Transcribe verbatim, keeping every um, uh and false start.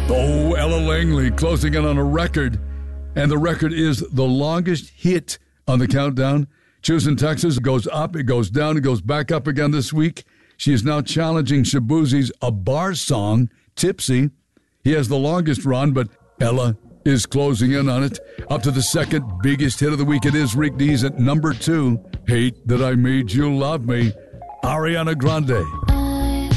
Oh, Ella Langley closing in on a record. And the record is the longest hit on the countdown. Choosing Texas goes up, it goes down, it goes back up again this week. She is now challenging Shaboozey's A Bar Song, Tipsy. He has the longest run, but Ella is closing in on it. Up to the second biggest hit of the week. It is Rick Dees at number two. Hate That I Made You Love Me. Ariana Grande.